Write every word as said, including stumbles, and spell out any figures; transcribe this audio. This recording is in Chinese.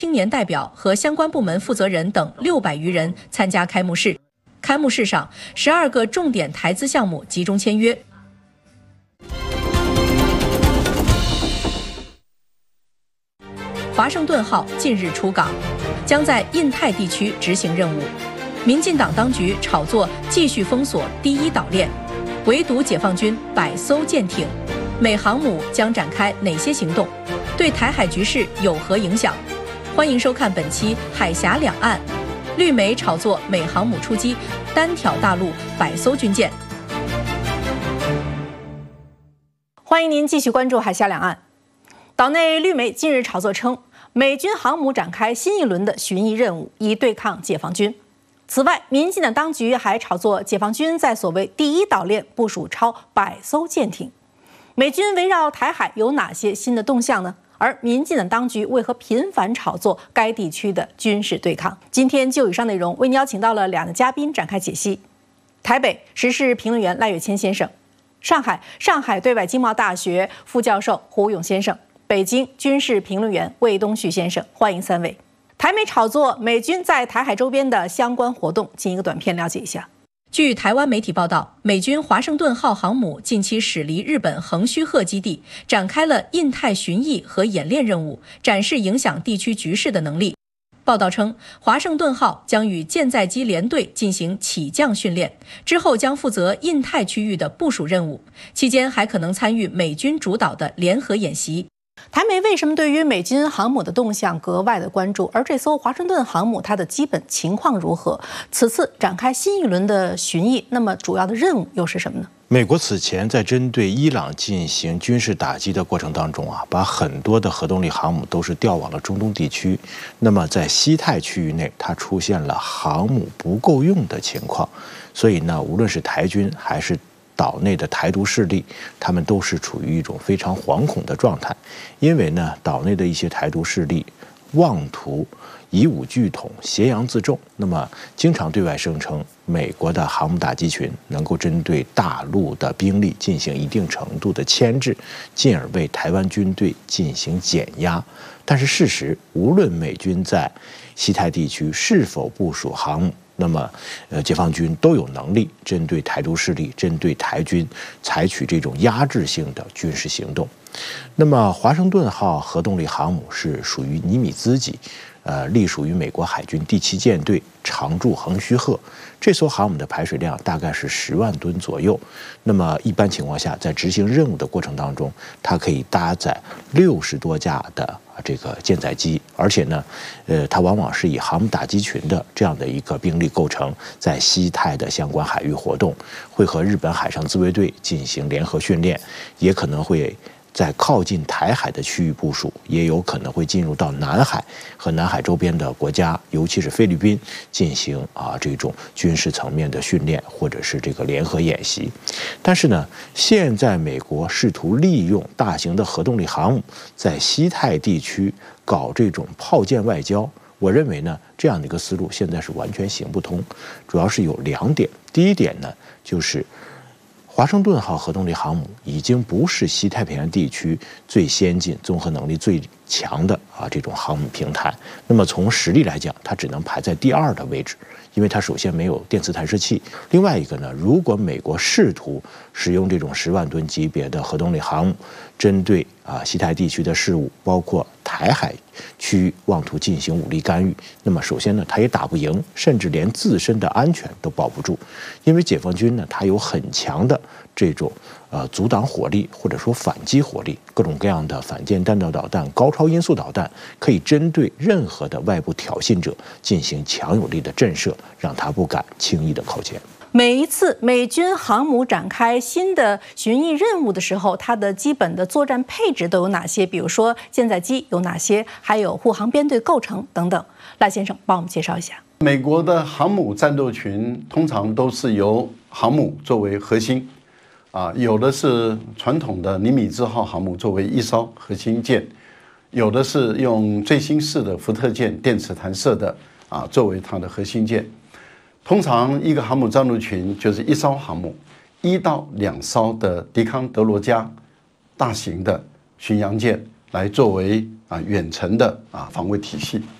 青年代表和相关部门负责人等六百余人参加开幕式。开幕式上，十二个重点台资项目集中签约。华盛顿号近日出港，将在印太地区执行任务。民进党当局炒作继续封锁第一岛链，围堵解放军百艘舰艇，美航母将展开哪些行动？对台海局势有何影响？欢迎收看本期《海峡两岸》。绿媒炒作美航母出击，单挑大陆百艘军舰。欢迎您继续关注《海峡两岸》。岛内绿媒近日炒作称，美军航母展开新一轮的巡弋任务，以对抗解放军。此外，民进党当局还炒作解放军在所谓第一岛链部署超百艘舰艇。美军围绕台海有哪些新的动向呢？而民进党当局为何频繁炒作该地区的军事对抗？今天就以上内容为您邀请到了两个嘉宾展开解析：台北时事评论员赖岳谦先生，上海上海对外经贸大学副教授胡勇先生，北京军事评论员魏东旭先生，欢迎三位。台媒炒作美军在台海周边的相关活动，进一个短片了解一下。据台湾媒体报道，美军华盛顿号航母近期驶离日本横须贺基地，展开了印太巡弋和演练任务，展示影响地区局势的能力。报道称，华盛顿号将与舰载机联队进行起降训练，之后将负责印太区域的部署任务，期间还可能参与美军主导的联合演习。台媒为什么对于美军航母的动向格外的关注？而这艘华盛顿航母它的基本情况如何？此次展开新一轮的巡弋，那么主要的任务又是什么呢？ 美国此前在针对伊朗进行军事打击的过程当中啊，把很多的核动力航母都是调往了中东地区。那么在西太区域内，它出现了航母不够用的情况，所以呢，无论是台军还是岛内的台独势力，他们都是处于一种非常惶恐的状态，因为呢，岛内的一些台独势力妄图以武拒统、挟洋自重，那么经常对外声称美国的航母打击群能够针对大陆的兵力进行一定程度的牵制，进而为台湾军队进行减压。但是事实，无论美军在西太地区是否部署航母，那么，呃，解放军都有能力针对台独势力、针对台军采取这种压制性的军事行动。那么，华盛顿号核动力航母是属于尼米兹级，呃，隶属于美国海军第七舰队，常驻横须贺。这艘航母的排水量大概是十万吨左右。那么，一般情况下，在执行任务的过程当中，它可以搭载六十多架的这个舰载机，而且呢，呃，它往往是以航母打击群的这样的一个兵力构成，在西太的相关海域活动，会和日本海上自卫队进行联合训练，也可能会在靠近台海的区域部署，也有可能会进入到南海和南海周边的国家，尤其是菲律宾进行啊这种军事层面的训练或者是这个联合演习。但是呢，现在美国试图利用大型的核动力航母在西太地区搞这种炮舰外交，我认为呢，这样的一个思路现在是完全行不通，主要是有两点。第一点呢，就是华盛顿号核动力航母已经不是西太平洋地区最先进、综合能力最强的啊这种航母平台。那么从实力来讲，它只能排在第二的位置，因为它首先没有电磁弹射器。另外一个呢，如果美国试图使用这种十万吨级别的核动力航母，针对啊西太地区的事务，包括台海区域妄图进行武力干预，那么首先呢，它也打不赢，甚至连自身的安全都保不住，因为解放军呢，它有很强的这种呃阻挡火力或者说反击火力，各种各样的反舰弹道导弹、高超音速导弹，可以针对任何的外部挑衅者进行强有力的震慑，让他不敢轻易的靠近。 每一次美军航母展开新的巡弋任务的时候，它的基本的作战配置都有哪些？比如说舰载机有哪些，还有护航编队构成等等。赖先生帮我们介绍一下。 美国的航母战斗群通常都是由航母作为核心，啊，有的是传统的尼米兹号航母作为一艘核心舰，有的是用最新式的福特舰电磁弹射的啊作为它的核心舰。通常一个航母战斗群就是一艘航母，一到两艘的迪康德罗加大型的巡洋舰来作为啊远程的啊防卫体系。